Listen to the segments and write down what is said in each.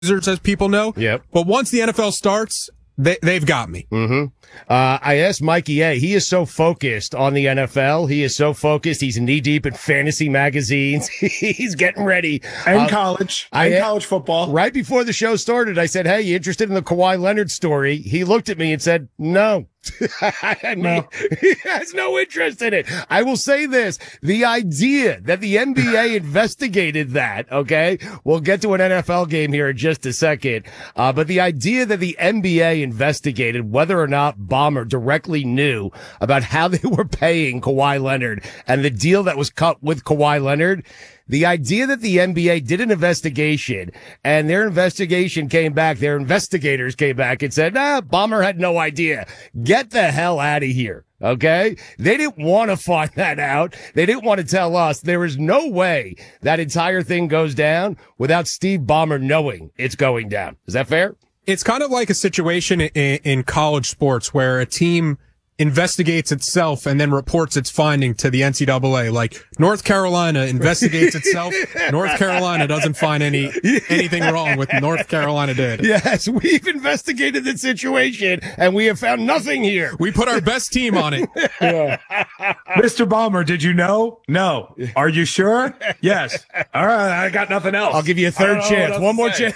as people know. Yep. But once the NFL starts, they've got me. Mm-hmm. I asked Mikey A. He is so focused on the NFL. He is so focused. He's knee deep in fantasy magazines. He's getting ready. And college football. Right before the show started, I said, "Hey, you interested in the Kawhi Leonard story?" He looked at me and said, "No." I mean, No. he has no interest in it. I will say this. The idea that the NBA investigated that, okay? We'll get to an NFL game here in just a second. But the idea that the NBA investigated whether or not Ballmer directly knew about how they were paying Kawhi Leonard and the deal that was cut with Kawhi Leonard, the idea that the NBA did an investigation and their investigators came back and said, Ballmer had no idea. Get the hell out of here. Okay. They didn't want to find that out. They didn't want to tell us. There is no way that entire thing goes down without Steve Ballmer knowing it's going down. Is that fair? It's kind of like a situation in college sports where a team investigates itself and then reports its finding to the NCAA. Like North Carolina investigates itself. North Carolina doesn't find anything wrong with North Carolina did. Yes, we've investigated the situation and we have found nothing here. We put our best team on it. Yeah. Mr. Ballmer, did you know? No. Are you sure? Yes. All right. I got nothing else. I'll give you a third chance. One more chance.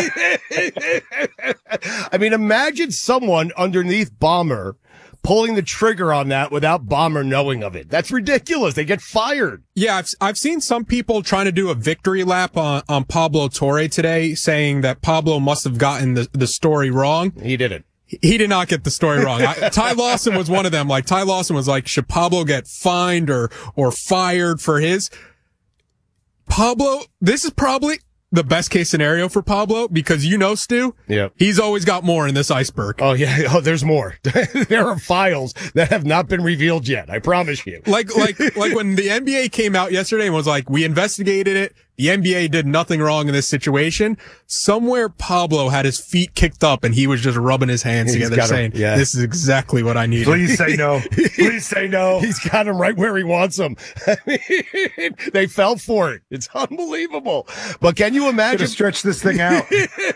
I mean, imagine someone underneath Ballmer pulling the trigger on that without Ballmer knowing of it. That's ridiculous. They get fired. Yeah, I've seen some people trying to do a victory lap on Pablo Torre today, saying that Pablo must have gotten the story wrong. He didn't. He did not get the story wrong. Ty Lawson was one of them. Like, Ty Lawson was like, should Pablo get fined or fired for his? Pablo, this is probably the best case scenario for Pablo because Stu, he's always got more in this iceberg. Oh yeah, there's more. There are files that have not been revealed yet. I promise you. Like when the NBA came out yesterday and was like, we investigated it. The NBA did nothing wrong in this situation. Somewhere Pablo had his feet kicked up and he was just rubbing his hands together saying, this is exactly what I need. Please say no. Please say no. He's got him right where he wants him. I mean, they fell for it. It's unbelievable. But can you imagine? Stretch this thing out.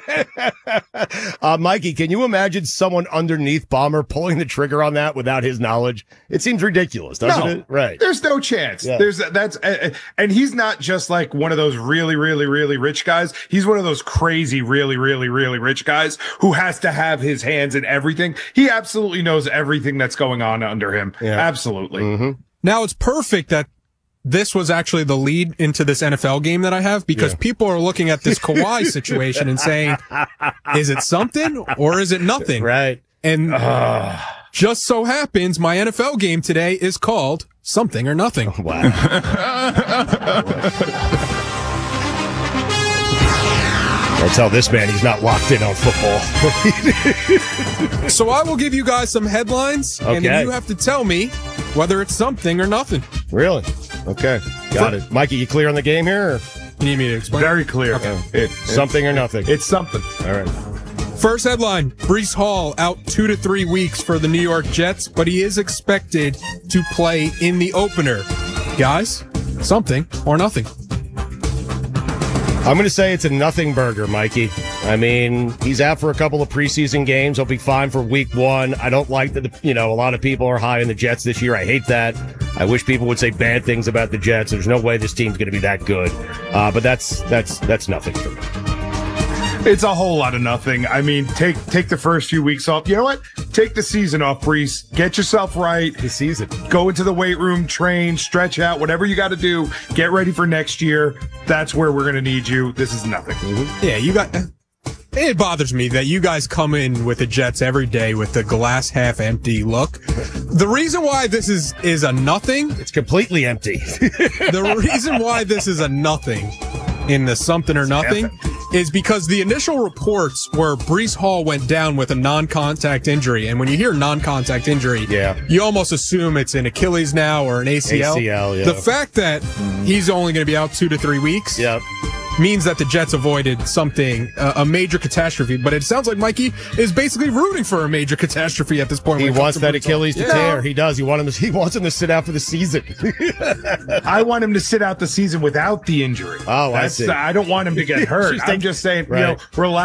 Mikey, can you imagine someone underneath Ballmer pulling the trigger on that without his knowledge? It seems ridiculous, doesn't it? Right. There's no chance. Yeah. And he's not just like one of those really, really, really rich guys. He's one of those crazy, really, really, really rich guys who has to have his hands in everything. He absolutely knows everything that's going on under him. Yeah. Absolutely. Mm-hmm. Now it's perfect that this was actually the lead into this NFL game that I have because people are looking at this Kawhi situation and saying, is it something or is it nothing? Right. And just so happens my NFL game today is called Something or Nothing. Wow. I'll tell this man he's not locked in on football. So I will give you guys some headlines, and then you have to tell me whether it's something or nothing. Really? Okay. Got it. Mikey, you clear on the game here? Or? You need me to explain? Very clear. Okay. It's something or nothing. It's something. All right. First headline, Breece Hall out 2 to 3 weeks for the New York Jets, but he is expected to play in the opener. Guys, something or nothing? I'm going to say it's a nothing burger, Mikey. I mean, he's out for a couple of preseason games. He'll be fine for week 1. I don't like that, a lot of people are high on the Jets this year. I hate that. I wish people would say bad things about the Jets. There's no way this team's going to be that good. But that's nothing for me. It's a whole lot of nothing. I mean, take the first few weeks off. You know what? Take the season off, Breece. Get yourself right. The season. Go into the weight room, train, stretch out, whatever you got to do. Get ready for next year. That's where we're going to need you. This is nothing. Mm-hmm. Yeah, it bothers me that you guys come in with the Jets every day with the glass half empty look. The reason why this is a nothing. It's completely empty. The reason why this is a nothing in the something or nothing is because the initial reports where Breece Hall went down with a non-contact injury, and when you hear non-contact injury, you almost assume it's an Achilles now or an ACL. ACL, yeah. The fact that he's only going to be out 2 to 3 weeks, means that the Jets avoided something, a major catastrophe. But it sounds like Mikey is basically rooting for a major catastrophe at this point. He wants that Achilles to Yeah. tear. He does. He wants him to sit out for the season. I want him to sit out the season without the injury. Oh, I see. I don't want him to get hurt. I'm just saying, Right. relax.